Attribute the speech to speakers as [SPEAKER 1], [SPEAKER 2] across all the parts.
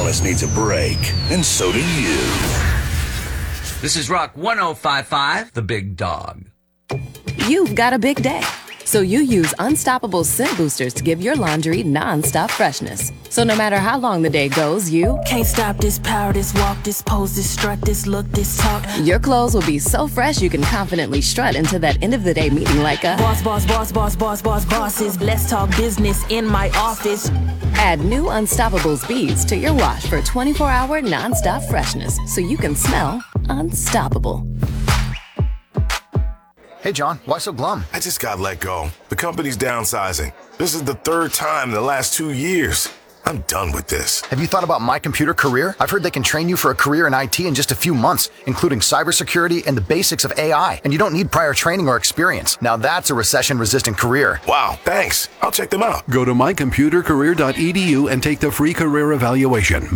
[SPEAKER 1] Alice needs a break, and so do you.
[SPEAKER 2] This is Rock 105.5, The Big Dog.
[SPEAKER 3] You've got a big day, so you use Unstoppable scent boosters to give your laundry non-stop freshness. So no matter how long the day goes, you
[SPEAKER 4] can't stop this power, this walk, this pose, this strut, this look, this talk.
[SPEAKER 3] Your clothes will be so fresh you can confidently strut into that end of the day meeting like a
[SPEAKER 4] bosses. Let's talk business in my office.
[SPEAKER 3] Add new Unstoppables beads to your wash for 24-hour non-stop freshness so you can smell unstoppable.
[SPEAKER 5] Hey, John, why so glum?
[SPEAKER 6] I just got let go. The company's downsizing. This is the third time in the last 2 years. I'm done with this.
[SPEAKER 5] Have you thought about My Computer Career? I've heard they can train you for a career in IT in just a few months, including cybersecurity and the basics of AI. And you don't need prior training or experience. Now that's a recession-resistant career.
[SPEAKER 6] Wow, thanks. I'll check them out.
[SPEAKER 7] Go to mycomputercareer.edu and take the free career evaluation.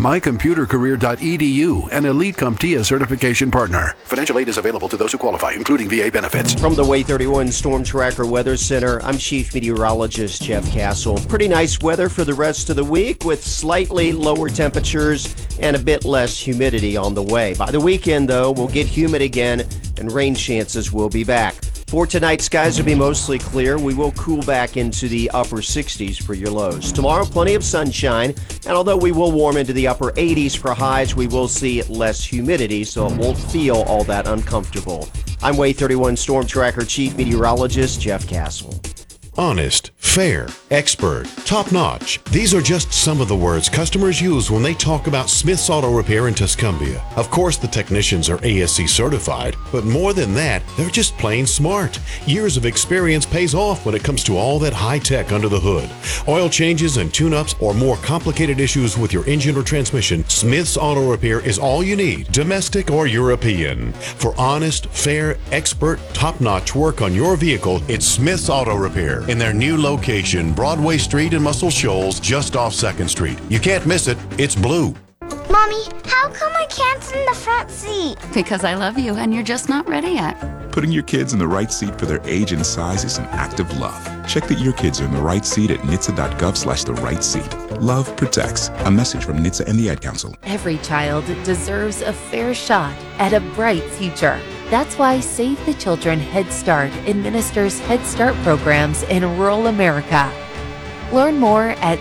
[SPEAKER 7] mycomputercareer.edu, an Elite CompTIA certification partner. Financial aid is available to those who qualify, including VA benefits.
[SPEAKER 8] From the Way 31 Storm Tracker Weather Center, I'm Chief Meteorologist Jeff Castle. Pretty nice weather for the rest of the week, with slightly lower temperatures and a bit less humidity on the way. By the weekend, though, we'll get humid again and rain chances will be back. For tonight, skies will be mostly clear. We will cool back into the upper 60s for your lows. Tomorrow, plenty of sunshine, and although we will warm into the upper 80s for highs, we will see less humidity, so it won't feel all that uncomfortable. I'm Way 31 Storm Tracker Chief Meteorologist Jeff Castle.
[SPEAKER 9] Honest, fair, expert, top-notch. These are just some of the words customers use when they talk about Smith's Auto Repair in Tuscumbia. Of course, the technicians are ASC certified, but more than that, they're just plain smart. Years of experience pays off when it comes to all that high-tech under the hood. Oil changes and tune-ups or more complicated issues with your engine or transmission, Smith's Auto Repair is all you need, domestic or European. For honest, fair, expert, top-notch work on your vehicle, it's Smith's Auto Repair in their new location, Broadway Street in Muscle Shoals, just off 2nd Street. You can't miss it. It's blue.
[SPEAKER 10] Mommy, how come I can't sit in the front seat?
[SPEAKER 11] Because I love you and you're just not ready yet.
[SPEAKER 12] Putting your kids in the right seat for their age and size is an act of love. Check that your kids are in the right seat at nhtsa.gov/the right seat. Love protects. A message from NHTSA and the Ad Council.
[SPEAKER 13] Every child deserves a fair shot at a bright future. That's why Save the Children Head Start administers Head Start programs in rural America. Learn more at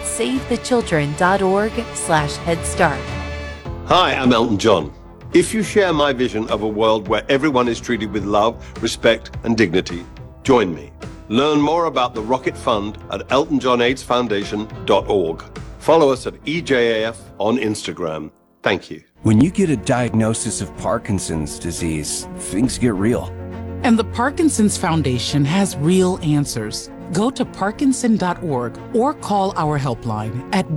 [SPEAKER 13] savethechildren.org/Head Start.
[SPEAKER 14] Hi, I'm Elton John. If you share my vision of a world where everyone is treated with love, respect, and dignity, join me. Learn more about the Rocket Fund at eltonjohnaidsfoundation.org. Follow us at EJAF on Instagram. Thank you.
[SPEAKER 15] When you get a diagnosis of Parkinson's disease, things get real.
[SPEAKER 16] And the Parkinson's Foundation has real answers. Go to parkinson.org or call our helpline at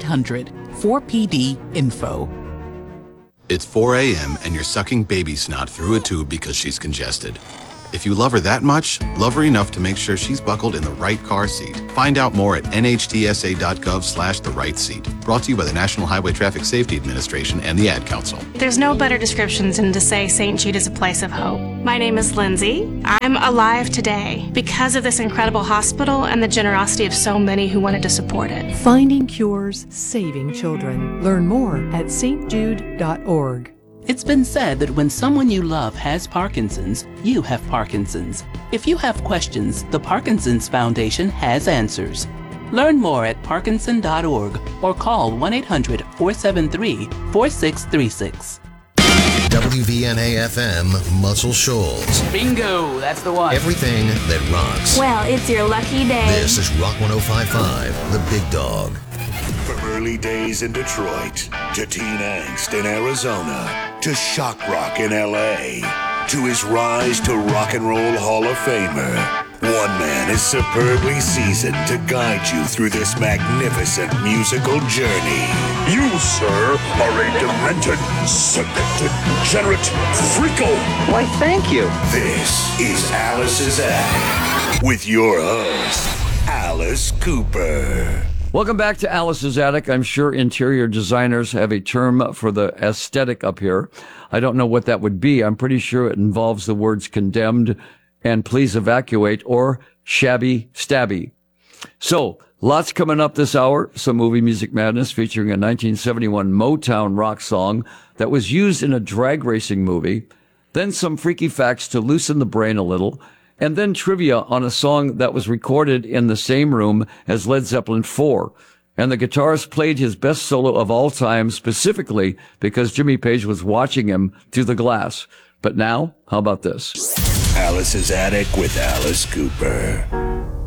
[SPEAKER 16] 1-800-4PD-INFO.
[SPEAKER 17] It's 4 a.m. and you're sucking baby snot through a tube because she's congested. If you love her that much, love her enough to make sure she's buckled in the right car seat. Find out more at nhtsa.gov/the right seat. Brought to you by the National Highway Traffic Safety Administration and the Ad Council.
[SPEAKER 18] There's no better description than to say St. Jude is a place of hope. My name is Lindsay. I'm alive today because of this incredible hospital and the generosity of so many who wanted to support it.
[SPEAKER 19] Finding cures, saving children. Learn more at stjude.org.
[SPEAKER 20] It's been said that when someone you love has Parkinson's, you have Parkinson's. If you have questions, the Parkinson's Foundation has answers. Learn more at parkinson.org or call 1-800-473-4636.
[SPEAKER 21] WVNA-FM, Muscle Shoals.
[SPEAKER 2] Bingo, that's the one.
[SPEAKER 21] Everything that rocks.
[SPEAKER 10] Well, it's your lucky day.
[SPEAKER 21] This is Rock 105.5, The Big Dog.
[SPEAKER 1] From early days in Detroit, to teen angst in Arizona, to shock rock in L.A., to his rise to Rock and Roll Hall of Famer, one man is superbly seasoned to guide you through this magnificent musical journey.
[SPEAKER 22] You, sir, are a demented, sick, degenerate freako.
[SPEAKER 2] Why, thank you.
[SPEAKER 1] This is Alice's Attic, with your host, Alice Cooper.
[SPEAKER 23] Welcome back to Alice's Attic. I'm sure interior designers have a term for the aesthetic up here. I don't know what that would be. I'm pretty sure it involves the words condemned and please evacuate or shabby stabby. So Lots coming up this hour. Some movie music madness featuring a 1971 Motown rock song that was used in a drag racing movie. Then some freaky facts to loosen the brain a little. And then trivia on a song that was recorded in the same room as Led Zeppelin 4. And the guitarist played his best solo of all time specifically because Jimmy Page was watching him through the glass. But now, how about this?
[SPEAKER 1] Alice's Attic with Alice Cooper.